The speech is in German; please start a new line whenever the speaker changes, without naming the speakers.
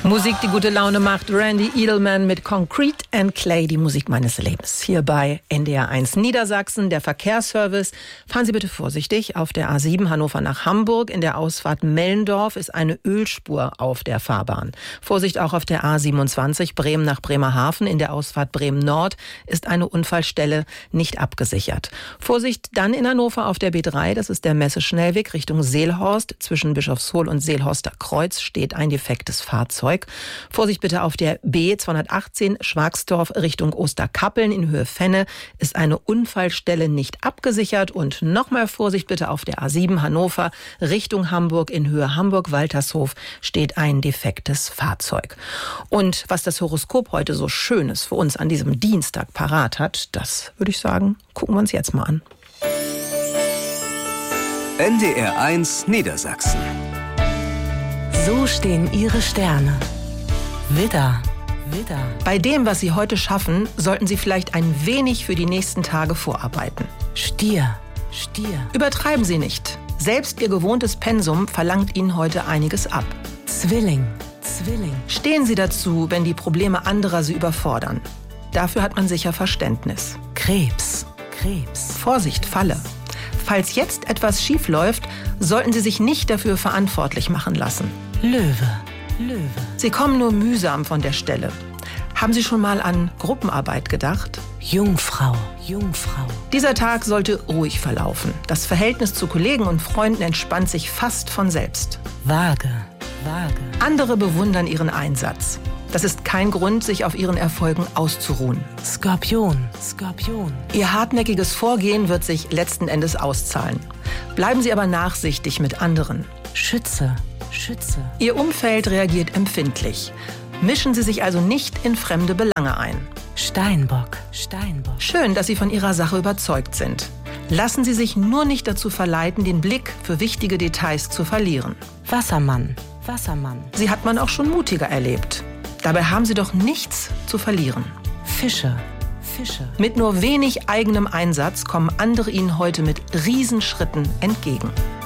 Musik, die gute Laune macht. Randy Edelman mit Concrete and Clay, die Musik meines Lebens. Hier bei NDR 1 Niedersachsen, der Verkehrsservice. Fahren Sie bitte vorsichtig auf der A7 Hannover nach Hamburg. In der Ausfahrt Mellendorf ist eine Ölspur auf der Fahrbahn. Vorsicht auch auf der A27 Bremen nach Bremerhaven. In der Ausfahrt Bremen Nord ist eine Unfallstelle nicht abgesichert. Vorsicht dann in Hannover auf der B3, das ist der Messeschnellweg Richtung Seelhorst. Zwischen Bischofshohl und Seelhorster Kreuz steht ein defektes Fahrzeug. Vorsicht bitte auf der B218 Schwagsdorf Richtung Osterkappeln in Höhe Fenne ist eine Unfallstelle nicht abgesichert. Und nochmal Vorsicht bitte auf der A7 Hannover Richtung Hamburg in Höhe Hamburg-Waltershof steht ein defektes Fahrzeug. Und was das Horoskop heute so Schönes für uns an diesem Dienstag parat hat, das würde ich sagen, gucken wir uns jetzt mal an.
NDR 1 Niedersachsen.
So stehen Ihre Sterne. Widder.
Bei dem, was Sie heute schaffen, sollten Sie vielleicht ein wenig für die nächsten Tage vorarbeiten.
Stier.
Übertreiben Sie nicht. Selbst Ihr gewohntes Pensum verlangt Ihnen heute einiges ab.
Zwilling.
Stehen Sie dazu, wenn die Probleme anderer Sie überfordern. Dafür hat man sicher Verständnis.
Krebs.
Vorsicht, Falle. Falls jetzt etwas schief läuft, sollten Sie sich nicht dafür verantwortlich machen lassen.
Löwe.
Sie kommen nur mühsam von der Stelle. Haben Sie schon mal an Gruppenarbeit gedacht?
Jungfrau.
Dieser Tag sollte ruhig verlaufen. Das Verhältnis zu Kollegen und Freunden entspannt sich fast von selbst.
Waage.
Andere bewundern Ihren Einsatz. Das ist kein Grund, sich auf Ihren Erfolgen auszuruhen.
Skorpion.
Ihr hartnäckiges Vorgehen wird sich letzten Endes auszahlen. Bleiben Sie aber nachsichtig mit anderen.
Schütze.
Ihr Umfeld reagiert empfindlich. Mischen Sie sich also nicht in fremde Belange ein.
Steinbock.
Schön, dass Sie von Ihrer Sache überzeugt sind. Lassen Sie sich nur nicht dazu verleiten, den Blick für wichtige Details zu verlieren.
Wassermann.
Sie hat man auch schon mutiger erlebt. Dabei haben Sie doch nichts zu verlieren.
Fische.
Mit nur wenig eigenem Einsatz kommen andere Ihnen heute mit Riesenschritten entgegen.